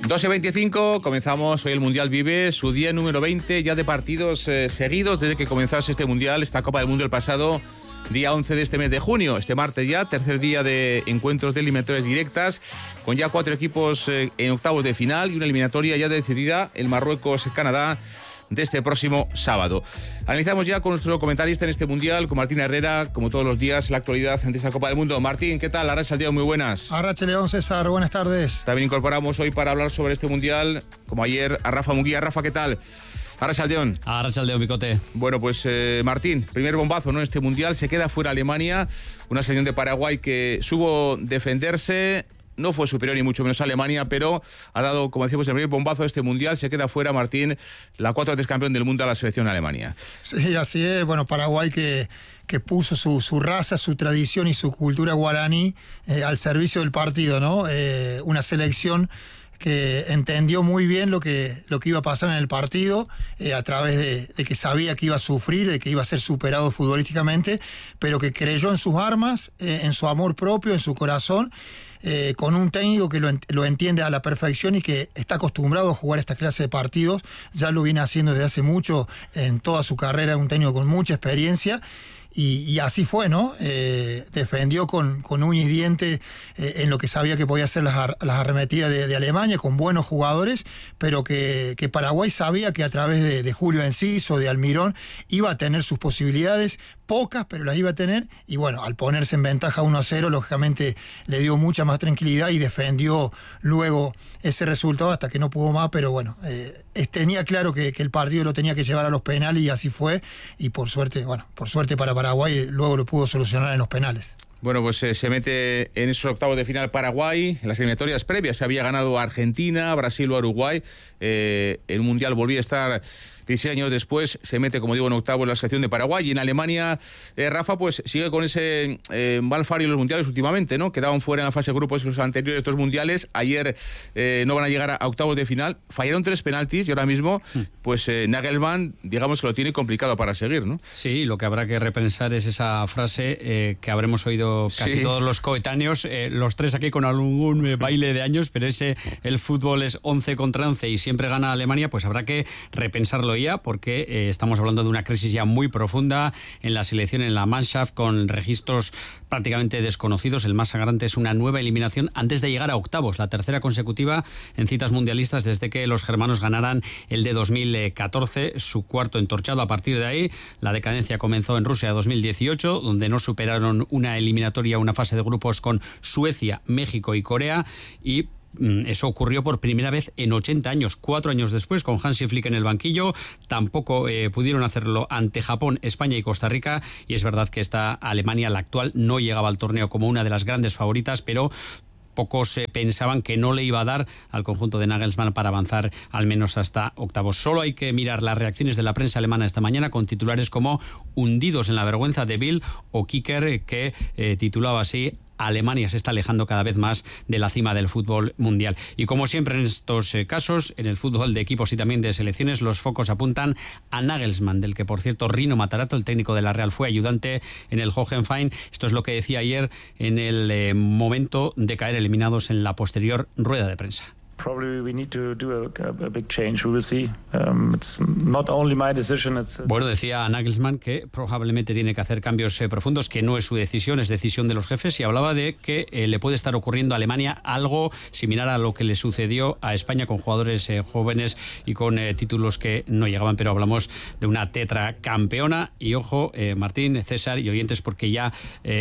12:25, comenzamos hoy el Mundial Vive, su día número 20 ya de partidos seguidos desde que comenzase este Mundial, esta Copa del Mundo el pasado día 11 de este mes de junio. Este martes ya, tercer día de encuentros de eliminatorias directas, con ya 4 equipos en octavos de final y una eliminatoria ya decidida, el Marruecos-Canadá, de este próximo sábado. Analizamos ya con nuestro comentarista en este Mundial, con Martín Herrera, como todos los días, la actualidad de esta Copa del Mundo. Martín, ¿qué tal? Arrachaldeón, muy buenas. Arrachaldeón, César, buenas tardes. También incorporamos hoy para hablar sobre este Mundial, como ayer, a Rafa Munguía. Rafa, ¿qué tal? Arrachaldeón. Arrachaldeón, Picote. Bueno, pues Martín, primer bombazo, ¿no? Este Mundial, se queda fuera Alemania, una selección de Paraguay que supo defenderse. No fue superior ni mucho menos a Alemania, pero ha dado, como decíamos, el primer bombazo de este Mundial. Se queda fuera, Martín, la 4 veces campeón del mundo a la selección de Alemania. Sí, así es. Bueno, Paraguay que puso su raza, su tradición y su cultura guaraní al servicio del partido, ¿no? Una selección que entendió muy bien lo que iba a pasar en el partido, a través de que sabía que iba a sufrir, de que iba a ser superado futbolísticamente, pero que creyó en sus armas, en su amor propio, en su corazón, con un técnico que lo entiende a la perfección y que está acostumbrado a jugar esta clase de partidos. Ya lo viene haciendo desde hace mucho en toda su carrera, un técnico con mucha experiencia. Y así fue, ¿no? Defendió con uña y diente en lo que sabía que podía ser las arremetidas de Alemania, con buenos jugadores, pero que Paraguay sabía que a través de Julio Enciso, de Almirón, iba a tener sus posibilidades, pocas, pero las iba a tener, y bueno, al ponerse en ventaja 1-0, lógicamente le dio mucha más tranquilidad y defendió luego ese resultado hasta que no pudo más, pero bueno, tenía claro que el partido lo tenía que llevar a los penales y así fue, y por suerte para Paraguay luego lo pudo solucionar en los penales. Bueno, pues se mete en esos octavos de final Paraguay. En las eliminatorias previas se había ganado a Argentina, Brasil o Uruguay. El Mundial volvía a estar 16 años después, se mete, como digo, en octavos la selección de Paraguay. Y en Alemania, Rafa, pues sigue con ese mal fario en los mundiales últimamente, ¿no? Quedaban fuera en la fase de grupos los anteriores 2 mundiales. Ayer no van a llegar a octavos de final. Fallaron 3 penaltis y ahora mismo, pues Nagelsmann, digamos que lo tiene complicado para seguir, ¿no? Sí, lo que habrá que repensar es esa frase que habremos oído casi todos los coetáneos, los 3 aquí con algún baile de años, pero el fútbol es 11 contra 11 y siempre gana Alemania, pues habrá que repensarlo ya, porque estamos hablando de una crisis ya muy profunda en la selección, en la Mannschaft, con registros prácticamente desconocidos. El más sangrante es una nueva eliminación antes de llegar a octavos, la tercera consecutiva en citas mundialistas desde que los germanos ganaran el de 2014, su cuarto entorchado. A partir de ahí, la decadencia comenzó en Rusia 2018, donde no superaron una eliminatoria, una fase de grupos con Suecia, México y Corea, y eso ocurrió por primera vez en 80 años, 4 años después, con Hansi Flick en el banquillo. Tampoco pudieron hacerlo ante Japón, España y Costa Rica, y es verdad que esta Alemania, la actual, no llegaba al torneo como una de las grandes favoritas, pero pocos pensaban que no le iba a dar al conjunto de Nagelsmann para avanzar al menos hasta octavos. Solo hay que mirar las reacciones de la prensa alemana esta mañana, con titulares como "hundidos en la vergüenza" de Bild o Kicker, que titulaba así: Alemania se está alejando cada vez más de la cima del fútbol mundial. Y como siempre en estos casos, en el fútbol de equipos y también de selecciones, los focos apuntan a Nagelsmann, del que, por cierto, Rino Matarato, el técnico de la Real, fue ayudante en el Hoffenheim. Esto es lo que decía ayer en el momento de caer eliminados en la posterior rueda de prensa. Probably we need to do a big change. We will see. It's not only my decision. Bueno, decía Nagelsmann que probablemente tiene que hacer cambios profundos, que no es su decisión, es decisión de los jefes, y hablaba de que le puede estar ocurriendo a Alemania algo similar a lo que le sucedió a España, con jugadores jóvenes y con títulos que no llegaban, pero hablamos de una tetracampeona. Y ojo, Martín, César y oyentes, porque ya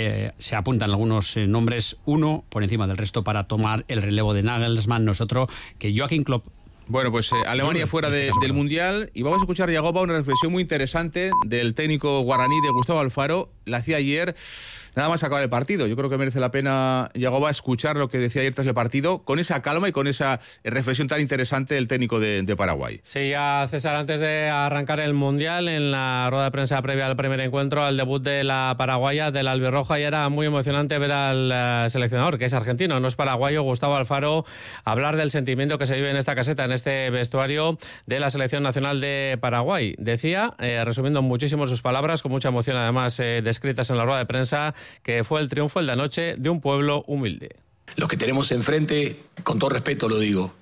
se apuntan algunos nombres, uno por encima del resto, para tomar el relevo de Nagelsmann, nosotros, que Joachim Klopp. Bueno, pues Alemania fuera del Mundial, y vamos a escuchar, Yagoba, una reflexión muy interesante del técnico guaraní, de Gustavo Alfaro. La hacía ayer, nada más acabar el partido. Yo creo que merece la pena, Yagoba, escuchar lo que decía ayer tras el partido, con esa calma y con esa reflexión tan interesante del técnico de Paraguay. Sí, ya, César, antes de arrancar el Mundial, en la rueda de prensa previa al primer encuentro, al debut de la paraguaya, del albirroja, y era muy emocionante ver al seleccionador, que es argentino, no es paraguayo, Gustavo Alfaro, hablar del sentimiento que se vive en esta caseta, en este vestuario de la selección nacional de Paraguay. Decía, resumiendo muchísimo sus palabras, con mucha emoción además descritas en la rueda de prensa, que fue el triunfo el de anoche de un pueblo humilde. Lo que tenemos enfrente, con todo respeto lo digo,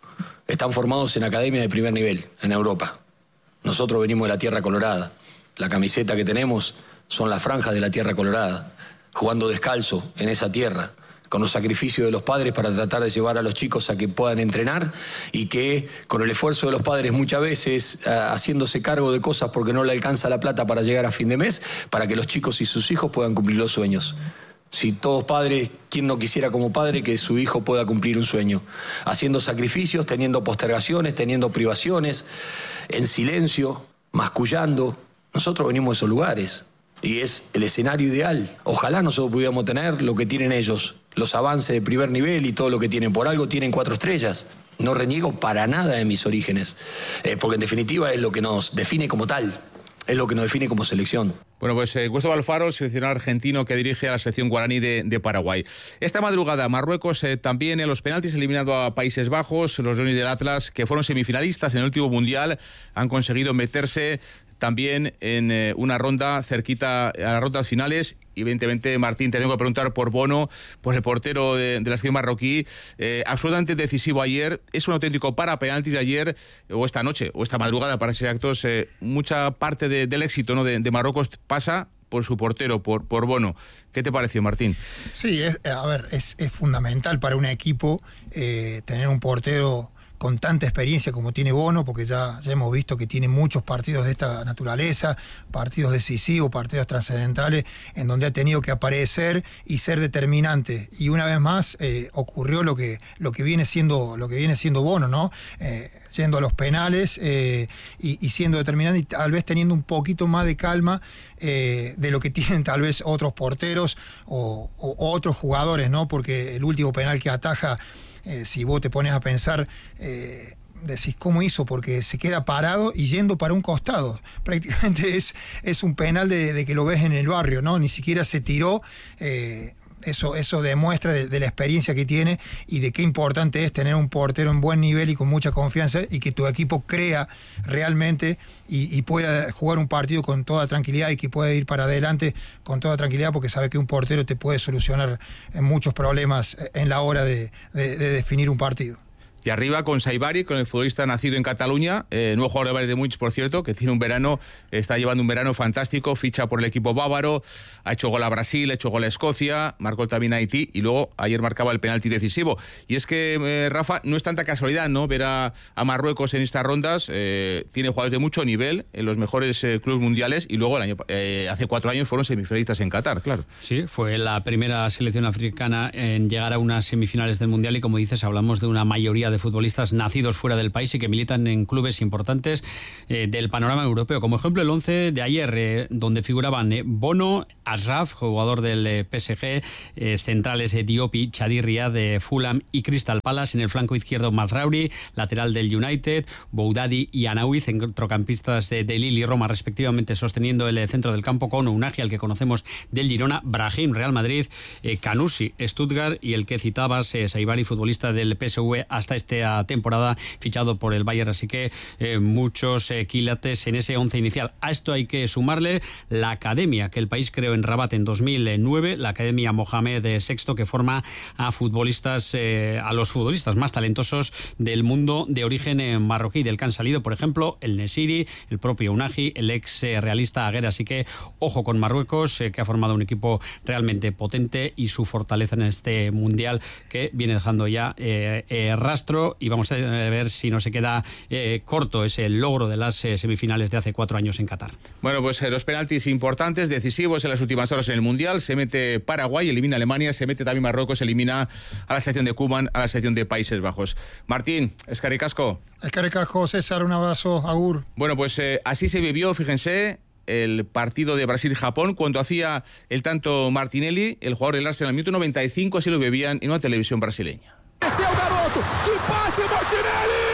están formados en academias de primer nivel en Europa. Nosotros venimos de la Tierra Colorada. La camiseta que tenemos son las franjas de la Tierra Colorada, jugando descalzo en esa tierra, con los sacrificios de los padres para tratar de llevar a los chicos a que puedan entrenar y que con el esfuerzo de los padres muchas veces haciéndose cargo de cosas porque no le alcanza la plata para llegar a fin de mes, para que los chicos y sus hijos puedan cumplir los sueños. Si todos padres, ¿quién no quisiera como padre que su hijo pueda cumplir un sueño? Haciendo sacrificios, teniendo postergaciones, teniendo privaciones, en silencio, mascullando. Nosotros venimos de esos lugares y es el escenario ideal. Ojalá nosotros pudiéramos tener lo que tienen ellos, los avances de primer nivel y todo lo que tienen. Por algo tienen 4 estrellas. No reniego para nada de mis orígenes, porque en definitiva es lo que nos define como tal, es lo que nos define como selección. Bueno, pues Gustavo Alfaro, el seleccionador argentino que dirige a la selección guaraní de Paraguay. Esta madrugada, Marruecos también en los penaltis eliminado a Países Bajos. Los Leones del Atlas, que fueron semifinalistas en el último Mundial, han conseguido meterse también en una ronda cerquita a las rondas finales. Y evidentemente, Martín, te tengo que preguntar por Bono, por el portero de la selección marroquí, absolutamente decisivo ayer. Es un auténtico para penaltis de ayer, o esta noche, o esta madrugada, para ser actos. Mucha parte del éxito, ¿no?, de Marruecos pasa por su portero, por Bono. ¿Qué te pareció, Martín? Sí, es fundamental para un equipo tener un portero con tanta experiencia como tiene Bono, porque ya hemos visto que tiene muchos partidos de esta naturaleza, partidos decisivos, partidos trascendentales, en donde ha tenido que aparecer y ser determinante. Y una vez más ocurrió lo que viene siendo Bono, ¿no? Yendo a los penales y siendo determinante y tal vez teniendo un poquito más de calma de lo que tienen tal vez otros porteros o otros jugadores, ¿no? Porque el último penal que ataja, si vos te pones a pensar, decís, ¿cómo hizo? Porque se queda parado y yendo para un costado. Prácticamente es un penal de que lo ves en el barrio, ¿no? Ni siquiera se tiró. Eso demuestra de la experiencia que tiene y de qué importante es tener un portero en buen nivel y con mucha confianza y que tu equipo crea realmente y pueda jugar un partido con toda tranquilidad y que pueda ir para adelante con toda tranquilidad, porque sabe que un portero te puede solucionar muchos problemas en la hora de definir un partido. Y arriba con Saibari, con el futbolista nacido en Cataluña, nuevo jugador de Bayern de Múnich, por cierto, que tiene está llevando un verano fantástico, ficha por el equipo bávaro, ha hecho gol a Brasil, ha hecho gol a Escocia, marcó también a Haití y luego ayer marcaba el penalti decisivo. Y es que, Rafa, no es tanta casualidad, ¿no?, ver a Marruecos en estas rondas. Tiene jugadores de mucho nivel en los mejores clubes mundiales y luego hace 4 años fueron semifinalistas en Qatar, claro. Sí, fue la primera selección africana en llegar a unas semifinales del Mundial y, como dices, hablamos de una mayoría de futbolistas nacidos fuera del país y que militan en clubes importantes del panorama europeo. Como ejemplo, el 11 de ayer, donde figuraban Bono, Ashraf, jugador del PSG, centrales Diopi, Chadi Riyad de Fulham y Crystal Palace. En el flanco izquierdo, Mazraoui, lateral del United, Boudadi y Anaoui, centrocampistas de Lille y Roma, respectivamente, sosteniendo el centro del campo, con Unagi, al que conocemos del Girona, Brahim, Real Madrid, Canusi, Stuttgart, y el que citabas, Saibari, futbolista del PSV hasta esta temporada, fichado por el Bayern. Así que muchos quilates en ese 11 inicial. A esto hay que sumarle la academia que el país creó en Rabat en 2009, la Academia Mohamed VI, que forma a los futbolistas más talentosos del mundo de origen marroquí, del que han salido, por ejemplo, el Nesiri, el propio Unagi, el ex realista Aguer. Así que ojo con Marruecos, que ha formado un equipo realmente potente, y su fortaleza en este mundial, que viene dejando ya rastro, y vamos a ver si no se queda corto ese logro de las semifinales de hace 4 años en Qatar. Bueno, pues los penaltis importantes, decisivos en las últimas horas en el Mundial. Se mete Paraguay, elimina a Alemania, se mete también Marruecos, elimina a la selección de Koeman, a la selección de Países Bajos. Martín, eskerrik asko. Eskerrik asko, César, un abrazo, agur. Bueno, pues así se vivió, fíjense, el partido de Brasil-Japón, cuando hacía el tanto Martinelli, el jugador del Arsenal, al minuto 95, así lo bebían en una televisión brasileña. Ese es el garoto, que pase Martinelli.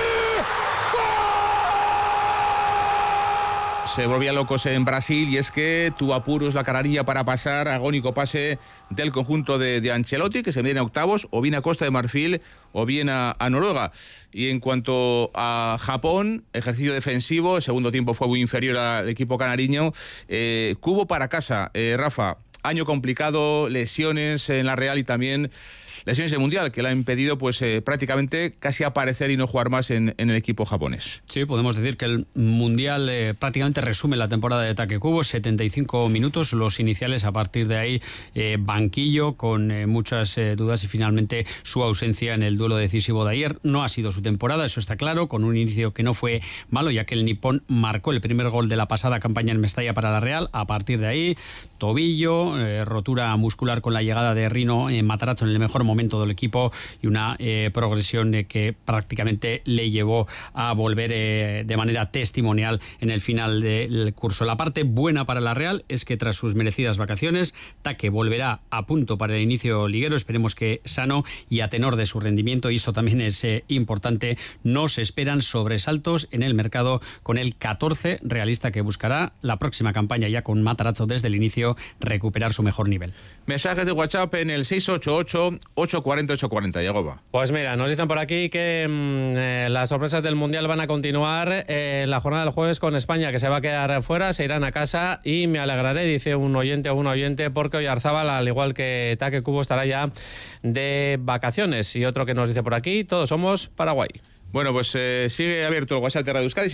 Se volvían locos en Brasil, y es que tuvo apuros la canarilla para pasar, agónico pase del conjunto de Ancelotti, que se mide en octavos, o bien a Costa de Marfil o bien a Noruega. Y en cuanto a Japón, ejercicio defensivo, el segundo tiempo fue muy inferior al equipo canariño. Cubo para casa, Rafa, año complicado, lesiones en la Real y también lesiones del Mundial que le han impedido pues prácticamente casi aparecer y no jugar más en el equipo japonés. Sí, podemos decir que el Mundial prácticamente resume la temporada de Take Kubo, 75 minutos, los iniciales, a partir de ahí banquillo con muchas dudas y finalmente su ausencia en el duelo decisivo de ayer. No ha sido su temporada, eso está claro, con un inicio que no fue malo, ya que el nipón marcó el primer gol de la pasada campaña en Mestalla para la Real. A partir de ahí, tobillo, rotura muscular con la llegada de Rino Matarazzo en el mejor momento del equipo y una progresión que prácticamente le llevó a volver de manera testimonial en el final del curso. La parte buena para la Real es que tras sus merecidas vacaciones, Take volverá a punto para el inicio liguero, esperemos que sano y a tenor de su rendimiento, y esto también es importante. No se esperan sobresaltos en el mercado con el 14 realista, que buscará la próxima campaña ya con Matarazzo desde el inicio recuperar su mejor nivel. Mensajes de WhatsApp en el 688-840-840, Yagoba. Pues mira, nos dicen por aquí que las sorpresas del Mundial van a continuar la jornada del jueves con España, que se va a quedar fuera, se irán a casa, y me alegraré, dice un oyente o una oyente, porque Oyarzábal, al igual que Take Kubo, estará ya de vacaciones. Y otro que nos dice por aquí, todos somos Paraguay. Bueno, pues sigue abierto el WhatsApp de Radio Euskadi,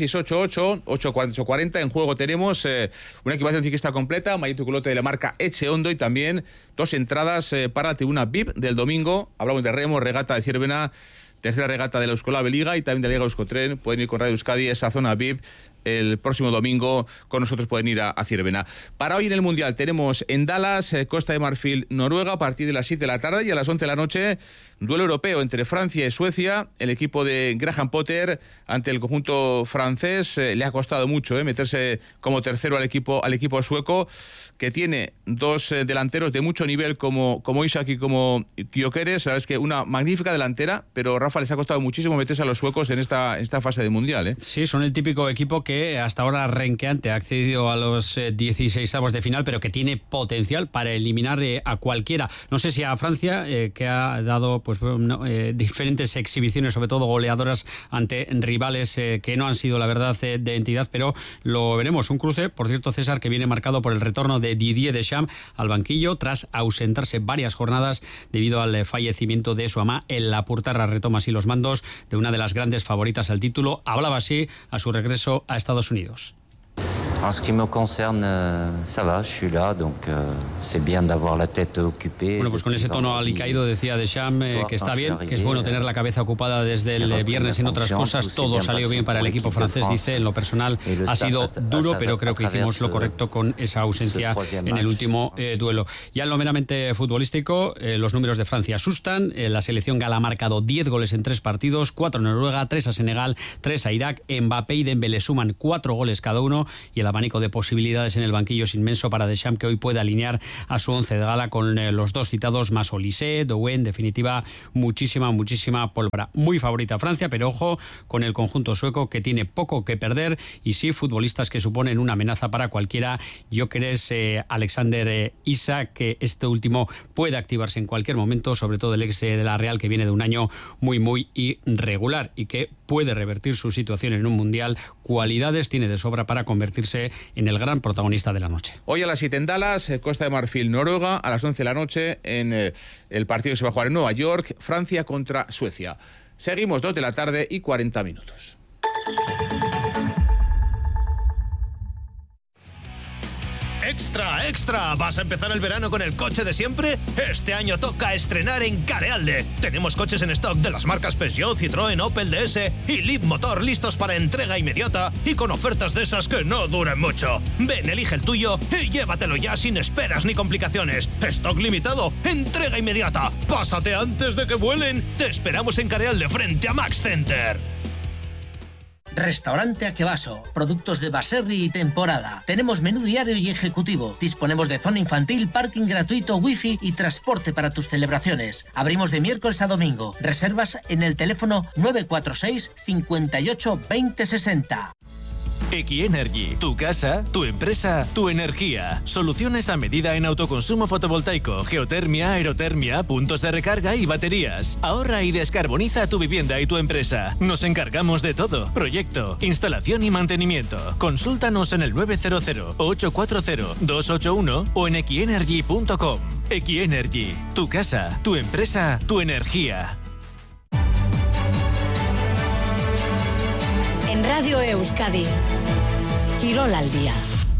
688-840. En juego tenemos una equipación ciclista completa, mallito culote de la marca Echeondo, y también 2 entradas para la tribuna VIP del domingo. Hablamos de remo, regata de Ciervena, tercera regata de la Euskolab Liga y también de la Liga Euskotren. Pueden ir con Radio Euskadi, esa zona VIP. El próximo domingo con nosotros pueden ir a Ciervena. Para hoy en el Mundial tenemos en Dallas, Costa de Marfil, Noruega, a partir de las 7 de la tarde, y a las 11 de la noche, duelo europeo entre Francia y Suecia. El equipo de Graham Potter ante el conjunto francés. Le ha costado mucho meterse como tercero al equipo sueco, que tiene 2 delanteros de mucho nivel como Isak y como Gyökeres. La verdad es que una magnífica delantera, pero Rafa, les ha costado muchísimo meterse a los suecos en esta fase de Mundial. Sí, son el típico equipo que hasta ahora renqueante ha accedido a los 16avos de final, pero que tiene potencial para eliminar a cualquiera. No sé si a Francia, que ha dado pues diferentes exhibiciones, sobre todo goleadoras ante rivales que no han sido, la verdad, de entidad, pero lo veremos. Un cruce, por cierto, César, que viene marcado por el retorno de Didier Deschamps al banquillo tras ausentarse varias jornadas debido al fallecimiento de su ama. El Lapurtarra retoma así los mandos de una de las grandes favoritas al título. Hablaba así a su regreso a Estados Unidos. En ce qui me concerne, ça va, je suis là, donc c'est bien d'avoir la tête occupée. Bueno, pues con ese tono alicaído decía Deschamps que está bien, que es bueno tener la cabeza ocupada desde el viernes en otras cosas. Todo salió bien para el equipo francés, dice. En lo personal ha sido duro, pero creo que hicimos lo correcto con esa ausencia en el último duelo. Ya en lo meramente futbolístico, los números de Francia asustan. La selección gala ha marcado 10 goles en 3 partidos, 4 a Noruega, 3 a Senegal, 3 a Irak. Mbappé y Dembélé suman 4 goles cada uno, y el abanico de posibilidades en el banquillo es inmenso para Deschamps, que hoy puede alinear a su 11 de gala con los 2 citados más Olise, Doué. En definitiva, muchísima pólvora. Muy favorita Francia, pero ojo con el conjunto sueco, que tiene poco que perder y sí futbolistas que suponen una amenaza para cualquiera. Gyökeres, Alexander Isak, que este último puede activarse en cualquier momento, sobre todo el ex de la Real, que viene de un año muy irregular y que puede revertir su situación en un Mundial. Cualidades tiene de sobra para convertirse en el gran protagonista de la noche. Hoy a las 7 en Dallas, Costa de Marfil, Noruega. A las 11 de la noche en el partido que se va a jugar en Nueva York, Francia contra Suecia. Seguimos, 2 de la tarde y 40 minutos. ¡Extra, extra! ¿Vas a empezar el verano con el coche de siempre? Este año toca estrenar en Carealde. Tenemos coches en stock de las marcas Peugeot, Citroën, Opel DS y Leapmotor listos para entrega inmediata y con ofertas de esas que no duran mucho. Ven, elige el tuyo y llévatelo ya sin esperas ni complicaciones. Stock limitado, entrega inmediata. Pásate antes de que vuelen. Te esperamos en Carealde frente a Max Center. Restaurante Akebaso, productos de Baserri y temporada. Tenemos menú diario y ejecutivo. Disponemos de zona infantil, parking gratuito, wifi y transporte para tus celebraciones. Abrimos de miércoles a domingo. Reservas en el teléfono 946 58 20 60. Equienergy, tu casa, tu empresa, tu energía. Soluciones a medida en autoconsumo fotovoltaico, geotermia, aerotermia, puntos de recarga y baterías. Ahorra y descarboniza tu vivienda y tu empresa. Nos encargamos de todo. Proyecto, instalación y mantenimiento. Consúltanos en el 900 840 281 o en equienergy.com. Equienergy, tu casa, tu empresa, tu energía. En Radio Euskadi, Quirol al día.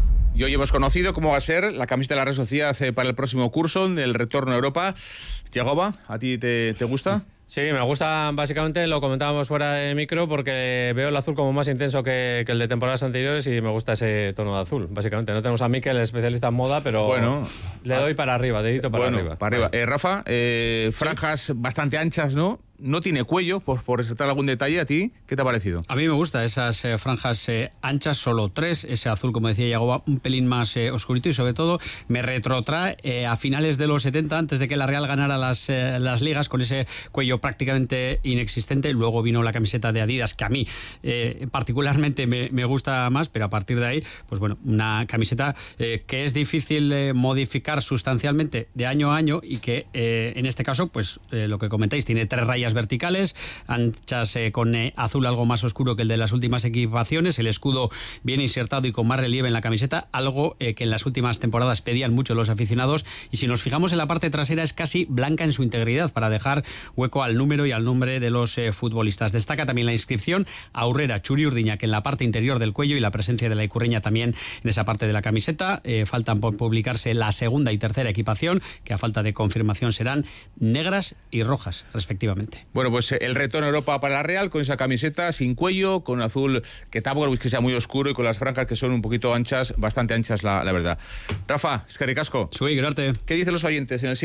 Y hoy hemos conocido cómo va a ser la camiseta de la Real Sociedad para el próximo curso del retorno a Europa. Yagoba, ¿a ti te gusta? Sí, me gusta, básicamente lo comentábamos fuera de micro porque veo el azul como más intenso que el de temporadas anteriores y me gusta ese tono de azul, básicamente. No tenemos a Mikel, el especialista en moda, pero bueno, le doy para arriba, dedito para arriba. Para arriba. Rafa, franjas bastante anchas, ¿no? No tiene cuello, por resaltar algún detalle. ¿A ti qué te ha parecido? A mí me gusta esas franjas anchas, solo 3. Ese azul, como decía Yagoba, un pelín más oscurito y sobre todo me retrotrae a finales de los 70, antes de que la Real ganara las ligas, con ese cuello prácticamente inexistente. Luego vino la camiseta de Adidas, que a mí particularmente me gusta más, pero a partir de ahí, pues bueno, una camiseta que es difícil modificar sustancialmente de año a año y que en este caso, pues lo que comentáis, tiene 3 rayas verticales, anchas con azul algo más oscuro que el de las últimas equipaciones, el escudo bien insertado y con más relieve en la camiseta, algo que en las últimas temporadas pedían mucho los aficionados, y si nos fijamos en la parte trasera es casi blanca en su integridad para dejar hueco al número y al nombre de los futbolistas. Destaca también la inscripción Aurrera Txuri Urdina, que en la parte interior del cuello, y la presencia de la icurreña también en esa parte de la camiseta. Faltan por publicarse la segunda y tercera equipación, que a falta de confirmación serán negras y rojas respectivamente. Bueno, pues el retorno a Europa para la Real con esa camiseta sin cuello, con azul que tampoco es que sea muy oscuro y con las franjas que son un poquito anchas, bastante anchas la verdad. Rafa, eskerrik asko. Soy Grarte. ¿Qué dicen los oyentes en el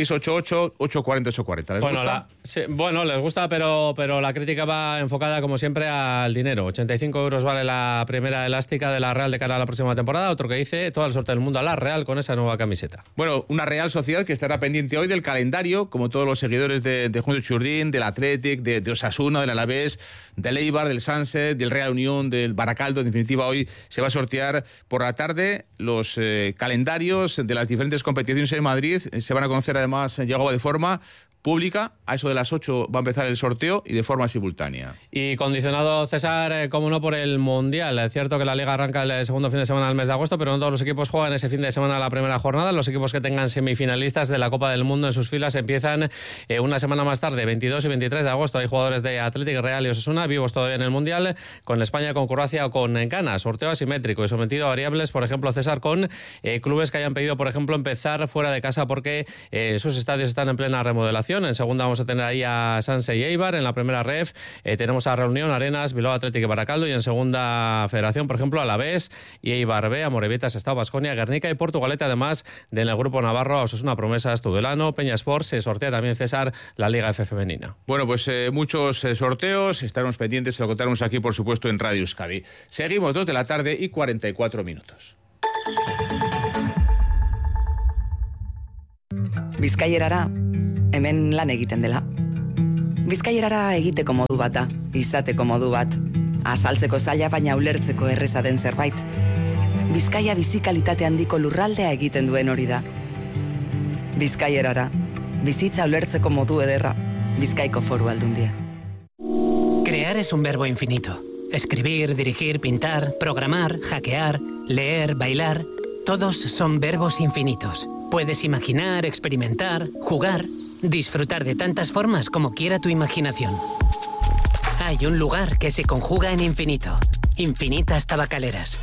688-840-840? ¿Les gusta? Bueno, les gusta, pero la crítica va enfocada como siempre al dinero. 85 euros vale la primera elástica de la Real de cara a la próxima temporada. Otro que dice toda la suerte del mundo a la Real con esa nueva camiseta. Bueno, una Real Sociedad que estará pendiente hoy del calendario, como todos los seguidores de Juventud Churdín, del Athletic, de Osasuna, del Alavés, del Eibar, del Sunset, del Real Unión, del Baracaldo. En definitiva, hoy se va a sortear por la tarde los calendarios de las diferentes competiciones en Madrid. Se van a conocer además, Yagoba, de forma pública. A eso de las 8 va a empezar el sorteo y de forma simultánea. Y condicionado, César, como no, por el Mundial. Es cierto que la Liga arranca el segundo fin de semana del mes de agosto, pero no todos los equipos juegan ese fin de semana la primera jornada. Los equipos que tengan semifinalistas de la Copa del Mundo en sus filas empiezan una semana más tarde, 22 y 23 de agosto. Hay jugadores de Athletic, Real y Osasuna vivos todavía en el Mundial, con España, con Croacia o con Ghana. Sorteo asimétrico y sometido a variables, por ejemplo, César, con clubes que hayan pedido, por ejemplo, empezar fuera de casa porque sus estadios están en plena remodelación. En segunda vamos a tener ahí a Sanse y Eibar. En la primera ref tenemos a Reunión, Arenas, Bilbao Athletic y Baracaldo. Y en segunda federación, por ejemplo, Alavés y Eibar B, Amorebieta, Sestao, Baskonia, Guernica y Portugalete. Además del grupo navarro, Osasuna, Promesas, Tudelano, Peña Sport. Se sortea también, César, la Liga F femenina. Bueno, pues muchos sorteos. Estaremos pendientes, se lo contaremos aquí, por supuesto, en Radio Euskadi. Seguimos, 2 de la tarde y 44 minutos. Bizkaierara, hemen lan egiten dela. Bizkaierara egiteko modu bat da, izateko modu bat. Azaltzeko zaila, baina ulertzeko erreza den zerbait. Bizkaia bizikalitate handiko lurraldea egiten duen hori da. Bizkaierara, bizitza ulertzeko modu ederra, Bizkaiko Foru Aldundia. Crear es un verbo infinito. Escribir, dirigir, pintar, programar, hackear, leer, bailar... Todos son verbos infinitos. Puedes imaginar, experimentar, jugar, disfrutar de tantas formas como quiera tu imaginación. Hay un lugar que se conjuga en infinito. Infinitas Tabacaleras.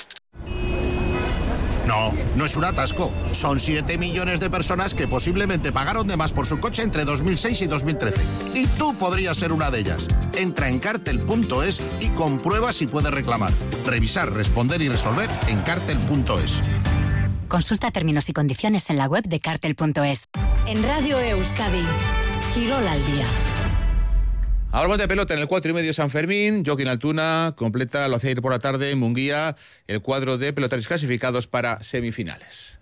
No es un atasco. Son 7 millones de personas que posiblemente pagaron de más por su coche entre 2006 y 2013. Y tú podrías ser una de ellas. Entra en cartel.es y comprueba si puedes reclamar. Revisar, responder y resolver en cartel.es. Consulta términos y condiciones en la web de cartel.es. En Radio Euskadi, Quirol al día. Hablamos de pelota en el 4:30 San Fermín. Joaquín Altuna completa, lo hacía ir por la tarde en Munguía, el cuadro de pelotaris clasificados para semifinales.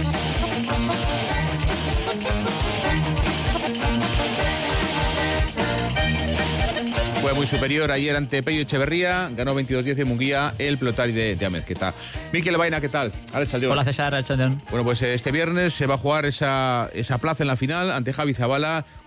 Fue muy superior ayer ante Pello Echeverría, ganó 22-10 en Munguía el pelotari de Amezqueta. Mikel Baina, ¿qué tal? Hola César, Alchaldeón. Bueno, pues este viernes se va a jugar esa plaza en la final ante Javi Zabala,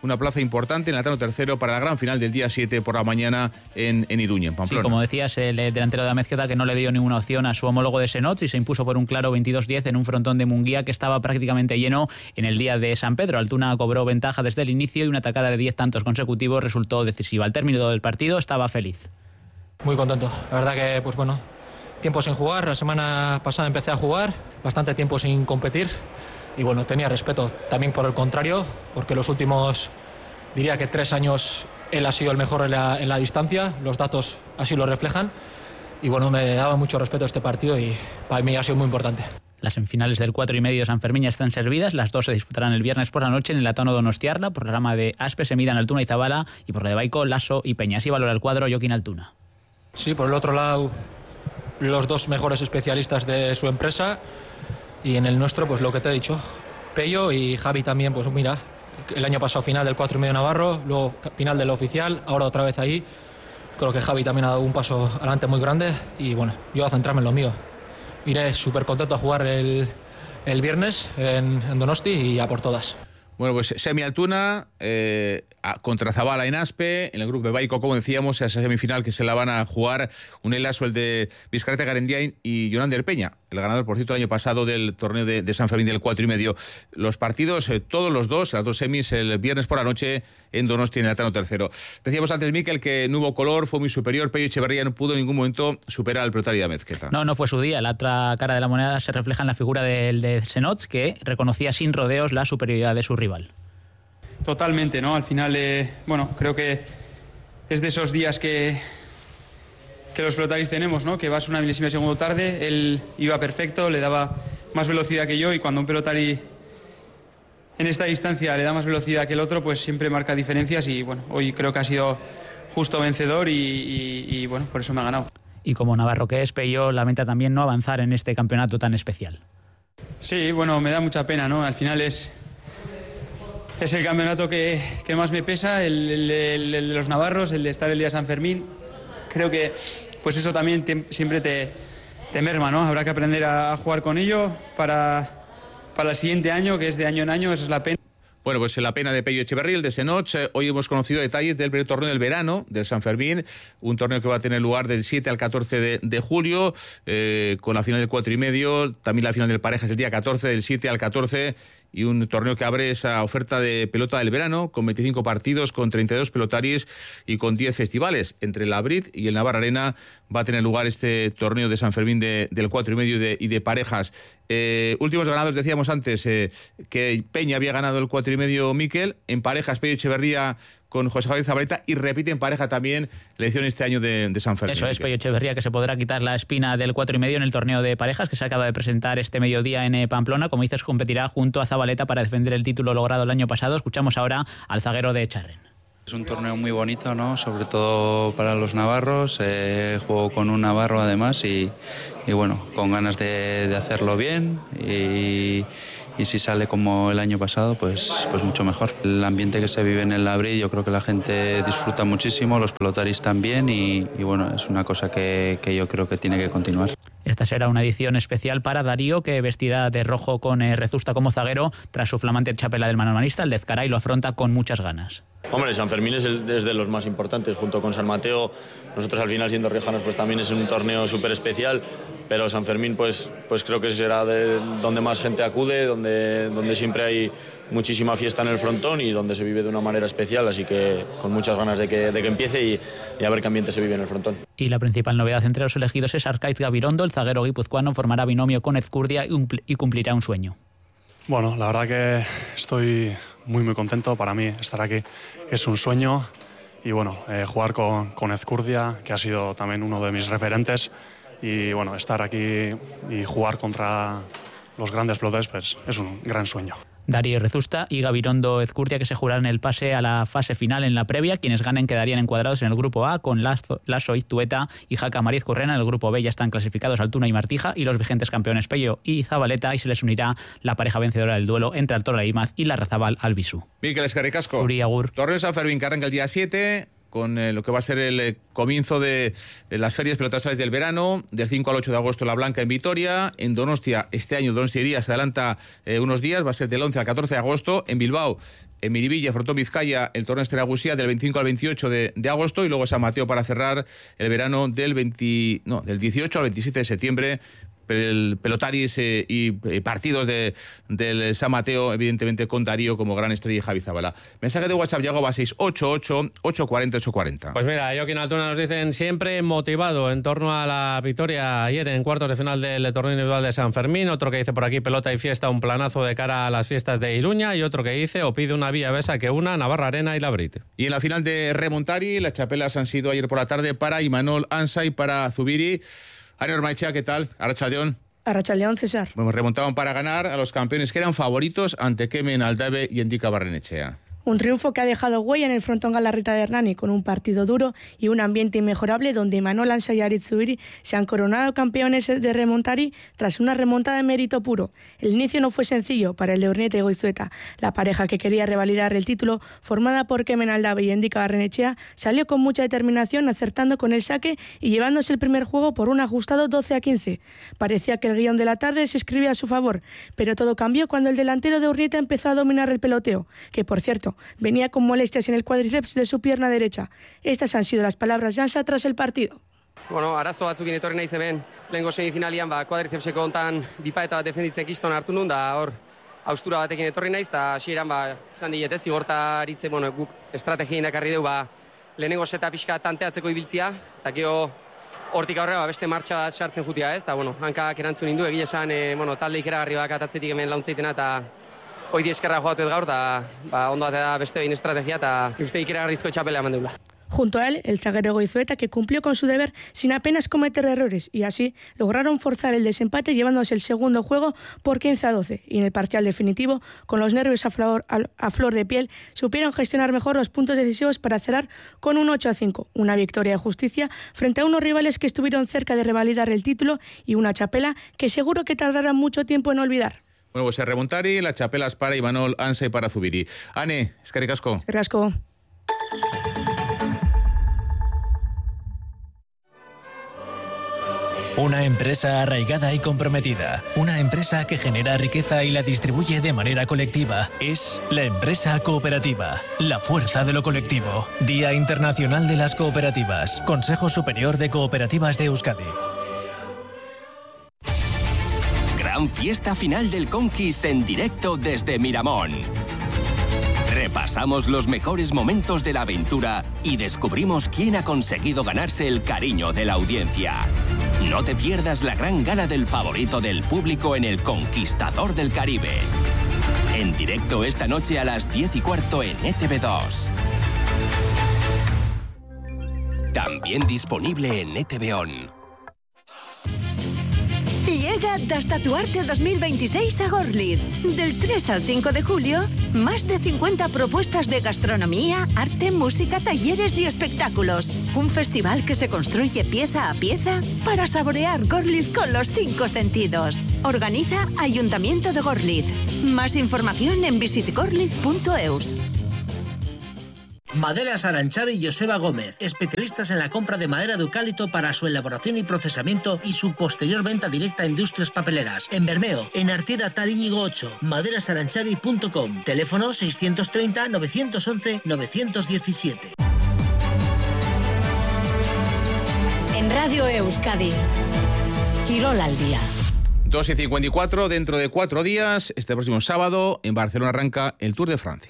una plaza importante en el Altano tercero para la gran final del día 7 por la mañana en Iruña, en Pamplona. Sí, como decías, el delantero de Amezqueta, que no le dio ninguna opción a su homólogo de Senots y se impuso por un claro 22-10 en un frontón de Munguía que estaba prácticamente lleno en el día de San Pedro. Altuna cobró ventaja desde el inicio y una atacada de 10 tantos consecutivos resultó decisiva. Al término del partido estaba feliz. Muy contento. La verdad que, pues bueno, tiempo sin jugar. La semana pasada empecé a jugar, bastante tiempo sin competir. Y bueno, tenía respeto también por el contrario, porque los últimos, diría que 3 años, él ha sido el mejor en la distancia, los datos así lo reflejan. Y bueno, me daba mucho respeto a este partido y para mí ha sido muy importante. Las semifinales del 4,5 de San Fermín ya están servidas. Las dos se disputarán el viernes por la noche en el Atano Donostiarra. Por la rama de Aspe se midan Altuna y Zabala, y por la de Baico, Lasso y Peña. Así valora el cuadro Joaquín Altuna. Sí, por el otro lado, los 2 mejores especialistas de su empresa. Y en el nuestro, pues lo que te he dicho, Pello y Javi también, pues mira, el año pasado final del 4,5 Navarro, luego final del oficial, ahora otra vez ahí. Creo que Javi también ha dado un paso adelante muy grande y bueno, yo voy a centrarme en lo mío. Iré súper contento a jugar el viernes en Donosti y a por todas. Bueno, pues Semi Altuna contra Zabala en Aspe, en el grupo de Baico, como decíamos, esa semifinal que se la van a jugar un Elaso, el de Vizcarreta Garendiain y Jonander Peña, el ganador, por cierto, el año pasado del torneo de San Fermín del 4,5. Los partidos, todos los dos, las 2 semis, el viernes por la noche en Donosti, en el Altano tercero. Decíamos antes, Miquel, que no hubo color, fue muy superior. Pello Echeverría no pudo en ningún momento superar al pelotario de Amezqueta. No fue su día. La otra cara de la moneda se refleja en la figura del de Senots, que reconocía sin rodeos la superioridad de su rival. Totalmente, ¿no? Al final, bueno, creo que es de esos días que los pelotaris tenemos, ¿no? Que vas una milésima de segundo tarde, él iba perfecto, le daba más velocidad que yo, y cuando un pelotari en esta distancia le da más velocidad que el otro, pues siempre marca diferencias, y bueno, hoy creo que ha sido justo vencedor y bueno, por eso me ha ganado. Y como navarro que es, Pello lamenta también no avanzar en este campeonato tan especial. Sí, bueno, me da mucha pena, ¿no? Al final es el campeonato que más me pesa, el de los navarros, el de estar el día de San Fermín. Creo que pues eso también siempre te merma, ¿no? Habrá que aprender a jugar con ello para el siguiente año, que es de año en año, esa es la pena. Bueno, pues la pena de Pello Echeverría, el de Senots. Hoy hemos conocido detalles del primer torneo del verano, del San Fermín, un torneo que va a tener lugar del 7 al 14 de julio, con la final del 4,5, también la final del parejas el día 14, del 7 al 14, y un torneo que abre esa oferta de pelota del verano, con 25 partidos, con 32 pelotaris y con 10 festivales. Entre la Brit y el Navarra Arena va a tener lugar este torneo de San Fermín del 4,5 y de parejas. Últimos ganados, decíamos antes, que Peña había ganado el 4,5 Miquel, en parejas Pello Echeverría con José Javier Zabaleta, y repite en pareja también la edición este año de San Fermín. Eso es, Pello Echeverría, que se podrá quitar la espina del 4,5 en el torneo de parejas que se acaba de presentar este mediodía en Pamplona. Como dices, competirá junto a Zabaleta para defender el título logrado el año pasado. Escuchamos ahora al zaguero de Echarren. Es un torneo muy bonito, ¿no? Sobre todo para los navarros. Juego con un navarro además y bueno, con ganas de hacerlo bien, y si sale como el año pasado, pues mucho mejor. El ambiente que se vive en el Labrit, yo creo que la gente disfruta muchísimo, los pelotaris también, y bueno, es una cosa que yo creo que tiene que continuar. Esta será una edición especial para Darío, que vestirá de rojo con Rezusta como zaguero tras su flamante chapela del manomanista. El de Ezcaray lo afronta con muchas ganas. Hombre, San Fermín es de los más importantes, junto con San Mateo. Nosotros, al final, siendo riojanos, pues también es un torneo súper especial, pero San Fermín pues creo que será donde más gente acude, donde siempre hay muchísima fiesta en el frontón y donde se vive de una manera especial, así que con muchas ganas de que empiece y a ver qué ambiente se vive en el frontón. Y la principal novedad entre los elegidos es Arcaiz Gabirondo. El zaguero guipuzcoano formará binomio con Ezcurdia y cumplirá un sueño. Bueno, la verdad que estoy muy contento. Para mí estar aquí es un sueño, y bueno, jugar con Ezcurdia, que ha sido también uno de mis referentes, y bueno, estar aquí y jugar contra los grandes pelotaris, pues es un gran sueño. Darío Rezusta y Gabirondo Ezcurdia, que se jugarán el pase a la fase final en la previa. Quienes ganen quedarían encuadrados en el grupo A, con Lasso, Iztueta y Jaca Mariz Currena. En el grupo B ya están clasificados Altuna y Martija, y los vigentes campeones Pello y Zabaleta, y se les unirá la pareja vencedora del duelo entre Altora Imaz y Larrazabal Albisú. Miquel Escarricasco. Uri Agur. Torneo San Fermín, que arranca el día 7, con lo que va a ser el comienzo de las ferias pelotasales del verano, del 5 al 8 de agosto La Blanca en Vitoria. En Donostia, este año Donostia Iría se adelanta unos días, va a ser del 11 al 14 de agosto. En Bilbao, en Miribilla, Frontón Vizcaya, el torneo Estrella del 25 al 28 de agosto, y luego San Mateo para cerrar el verano del 18 al 27 de septiembre. El pelotaris y partidos del San Mateo, evidentemente con Darío como gran estrella y Javi Zabala. Mensaje de WhatsApp, Yago, va 688-840-840. Pues mira, Joaquín Altuna nos dicen siempre motivado en torno a la victoria ayer en cuartos de final del torneo individual de San Fermín. Otro que dice por aquí, pelota y fiesta, un planazo de cara a las fiestas de Iruña. Y otro que dice, o pide una vía besa que una Navarra Arena y la Brit. Y en la final de Remontari, las chapelas han sido ayer por la tarde para Imanol Ansa y para Zubiri. Ari Ormaichea, ¿qué tal? Arratsaldeon. Arratsaldeon, César. Bueno, remontaban para ganar a los campeones que eran favoritos ante Kemen Aldave y Endika Barrenechea. Un triunfo que ha dejado huella en el frontón Galarreta de Hernani, con un partido duro y un ambiente inmejorable donde Imanol Ansa y Aritz Zubiri se han coronado campeones de Remontari tras una remontada de mérito puro. El inicio no fue sencillo para el de Urnieta y Goizueta. La pareja que quería revalidar el título, formada por Kemen Aldave y Endika Barrenechea, salió con mucha determinación, acertando con el saque y llevándose el primer juego por un ajustado 12-15. Parecía que el guión de la tarde se escribía a su favor, pero todo cambió cuando el delantero de Urnieta empezó a dominar el peloteo, que por cierto venía con molestias en el cuádriceps de su pierna derecha. Estas han sido las palabras de Ansa tras el partido. Bueno, arazo batzukin etorri naiz hemen, lehengo semifinalian kuadrizepseko hontan bipaeta defenditzen kiston hartu nun, da hor haustura batekin etorri naiz, eta hasieran esan diet ez, zigortaritze, guk estrategia indakarri dugu, lehenengo seta pixka tanteatzeko ibiltzia, eta gero hortik aurrera beste martxa bat sartzen jutia ez, eta hankak erantzun indu, egia esan talde ikeragarri bak atatzetik hemen launtzeitena, eta hoy eskerra jugatuet gaur, eta ondo da beste behin estrategia, eta uste ikeragarrizko txapelea eman deula. Junto a él, el zaguero Goizueta, que cumplió con su deber sin apenas cometer errores, y así lograron forzar el desempate llevándose el segundo juego por 15-12, y en el parcial definitivo, con los nervios a flor de piel, supieron gestionar mejor los puntos decisivos para cerrar con un 8-5, una victoria de justicia frente a unos rivales que estuvieron cerca de revalidar el título y una chapela que seguro que tardará mucho tiempo en olvidar. Bueno, pues a Remontari, las chapelas para Imanol Ansa y para Zubiri. Ane, eskerrik asko. Eskerrik asko. Una empresa arraigada y comprometida. Una empresa que genera riqueza y la distribuye de manera colectiva. Es la empresa cooperativa. La fuerza de lo colectivo. Día Internacional de las Cooperativas. Consejo Superior de Cooperativas de Euskadi. Gran fiesta final del Conquis en directo desde Miramón. Repasamos los mejores momentos de la aventura y descubrimos quién ha conseguido ganarse el cariño de la audiencia. No te pierdas la gran gala del favorito del público en El Conquistador del Caribe. En directo esta noche a las 10:15 en ETV2. También disponible en ETV On. Llega Dastatuarte 2026 a Gorliz. Del 3 al 5 de julio, más de 50 propuestas de gastronomía, arte, música, talleres y espectáculos. Un festival que se construye pieza a pieza para saborear Gorliz con los 5 sentidos. Organiza Ayuntamiento de Gorliz. Más información en visitgorliz.eus. Maderas Aranchari y Joseba Gómez, especialistas en la compra de madera de eucalipto para su elaboración y procesamiento y su posterior venta directa a industrias papeleras. En Bermeo, en Artieda Taríñigo 8, maderasaranchari.com. Teléfono 630 911 917. En Radio Euskadi, Quirol al día. 2:54, dentro de 4 días, este próximo sábado, en Barcelona arranca el Tour de Francia.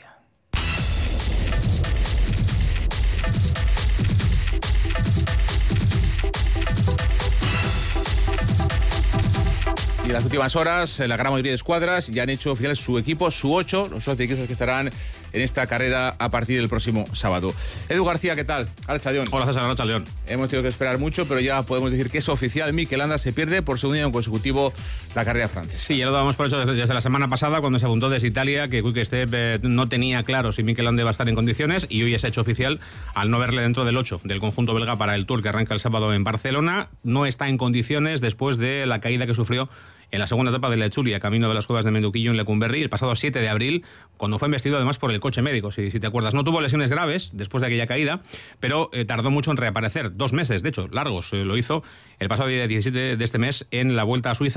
Y en las últimas horas, la gran mayoría de escuadras ya han hecho oficial su equipo, su 8, los 11 equipos que estarán en esta carrera a partir del próximo sábado. Edu García, ¿qué tal? Arratsaldeon. Hola César, Arratsaldeon. Hemos tenido que esperar mucho, pero ya podemos decir que es oficial. Mikel Landa se pierde por segundo año consecutivo la carrera francesa. Sí, ya lo dábamos por hecho desde la semana pasada, cuando se apuntó desde Italia, que Quick-Step no tenía claro si Mikel Landa iba a estar en condiciones, y hoy ya se ha hecho oficial al no verle dentro del 8 del conjunto belga para el Tour que arranca el sábado en Barcelona. No está en condiciones después de la caída que sufrió en la segunda etapa de la Etxuria, camino de las cuevas de Menduquillo en Lecumberri, el pasado 7 de abril, cuando fue embestido además por el coche médico, si te acuerdas. No tuvo lesiones graves después de aquella caída, pero tardó mucho en reaparecer, 2 meses, de hecho, largos. Lo hizo el pasado día 17 de este mes en la Vuelta a Suiza,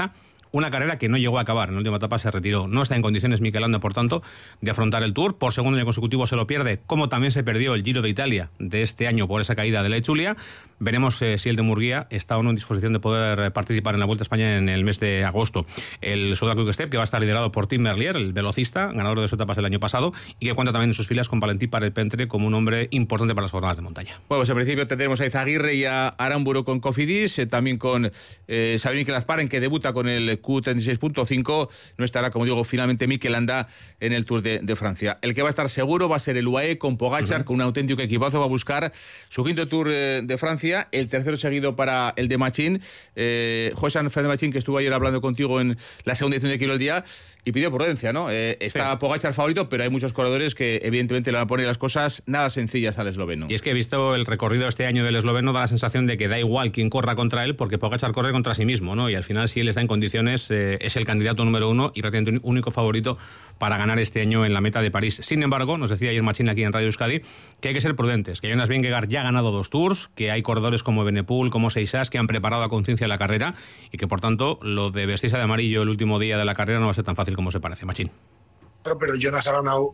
una carrera que no llegó a acabar. En la última etapa se retiró. No está en condiciones Mikel Landa, por tanto, de afrontar el Tour. Por segundo año consecutivo se lo pierde, como también se perdió el Giro de Italia de este año por esa caída de la Etruria. Veremos si el de Murguía está o no en disposición de poder participar en la Vuelta a España en el mes de agosto. El Soudal Quick-Step, que va a estar liderado por Tim Merlier, el velocista, ganador de sus etapas del año pasado, y que cuenta también en sus filas con Valentín Parelpentre como un hombre importante para las jornadas de montaña. Bueno, pues en principio tendremos a Izaguirre y a Aramburu con Cofidis, también con Sabine Kerazparen, que debuta con el Q36.5. No estará, como digo, finalmente Mikel Landa en el Tour de Francia. El que va a estar seguro va a ser el UAE con Pogačar, con un auténtico equipazo. Va a buscar su quinto Tour de Francia, el tercero seguido para el de Machín. Josan Fernández Machín, que estuvo ayer hablando contigo en la segunda edición de Kilo al Día, y pidió prudencia, ¿no? Está Pogačar favorito, pero hay muchos corredores que evidentemente le van a poner las cosas nada sencillas al esloveno. Y es que he visto el recorrido este año del esloveno, da la sensación de que da igual quién corra contra él, porque Pogačar corre contra sí mismo, ¿no? Y al final, si él está en condiciones, es el candidato número uno y prácticamente único favorito para ganar este año en la meta de París. Sin embargo, nos decía ayer Machín aquí en Radio Euskadi que hay que ser prudentes, que Jonas Vingegaard ya ha ganado 2 Tours, que hay corredores como Benepul, como Seixas, que han preparado a conciencia la carrera y que, por tanto, lo de vestirse de amarillo el último día de la carrera no va a ser tan fácil como se parece. Machín. Pero Jonas ha ganado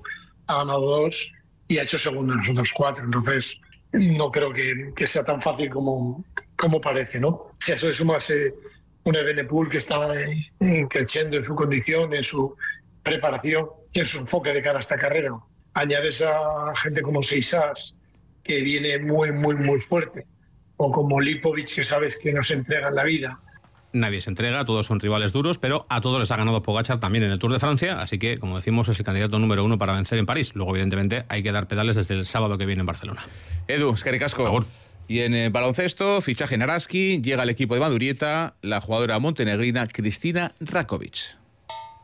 2 y ha hecho segundo en los otros 4, entonces no creo que sea tan fácil como parece, ¿no? Si a eso le sumas un Benepul que está creciendo en su condición, en su preparación y en su enfoque de cara a esta carrera, añades a gente como Seixas, que viene muy, muy, muy fuerte, o como Lipovic, que sabes que no se entrega en la vida. Nadie se entrega, todos son rivales duros, pero a todos les ha ganado Pogačar también en el Tour de Francia, así que, como decimos, es el candidato número 1 para vencer en París. Luego, evidentemente, hay que dar pedales desde el sábado que viene en Barcelona. Edu, eskerrik asko. Y en baloncesto, fichaje en Araski, llega al equipo de Madurieta la jugadora montenegrina Cristina Rakovic.